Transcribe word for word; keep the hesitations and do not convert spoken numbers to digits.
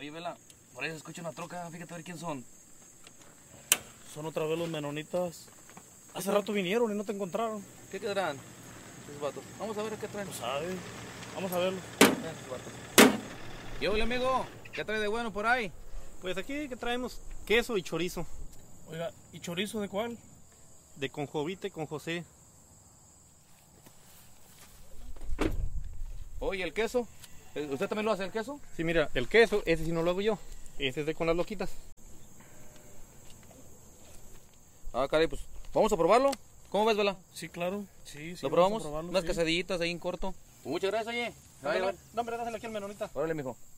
Oye, Vela, por ahí se escucha una troca, fíjate a ver quién son. Son otra vez los menonitas. Hace rato vinieron y no te encontraron. ¿Qué quedarán esos vatos? Vamos a ver qué traen. No sabes. Vamos a verlo. Traen esos vatos. ¿Qué hola, amigo? ¿Qué trae de bueno por ahí? Pues aquí que traemos queso y chorizo. Oiga, ¿y chorizo de cuál? De conjovite con José. Oye, ¿el queso? ¿Usted también lo hace el queso? Sí, mira, el queso, ese sí no lo hago yo. Ese es de con las loquitas. Ah, caray, pues vamos a probarlo. ¿Cómo ves, Vela? Sí, claro. Sí, sí. ¿Lo probamos? vamos a probarlo, Unas sí. quesadillitas ahí en corto. Muchas gracias, oye. No, hombre, dáselo aquí al menonita. Órale, mijo.